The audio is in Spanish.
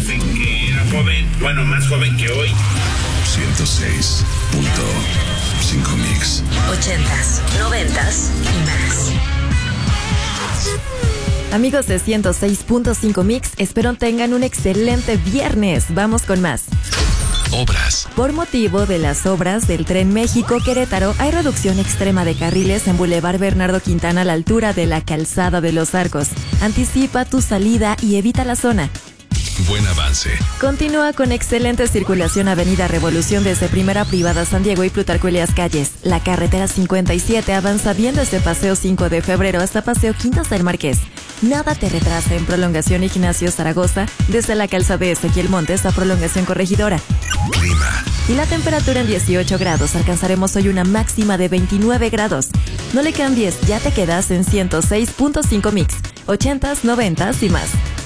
desde que era joven, bueno, más joven que hoy. 106.5 Mix. 80s, 90s y más. Amigos de 106.5 Mix, espero tengan un excelente viernes. Vamos con más. Obras. Por motivo de las obras del Tren México-Querétaro, hay reducción extrema de carriles en Boulevard Bernardo Quintana a la altura de la Calzada de los Arcos. Anticipa tu salida y evita la zona. Buen avance. Continúa con excelente circulación Avenida Revolución desde Primera Privada San Diego y Plutarco Elías Calles. La carretera 57 avanza bien desde Paseo 5 de Febrero hasta Paseo Quintas del Marqués. Nada te retrasa en Prolongación Ignacio Zaragoza desde la calzada de Ezequiel Montes a Prolongación Corregidora. Clima. Y la temperatura en 18 grados. Alcanzaremos hoy una máxima de 29 grados. No le cambies, ya te quedas en 106.5 Mix. 80s, 90s y más.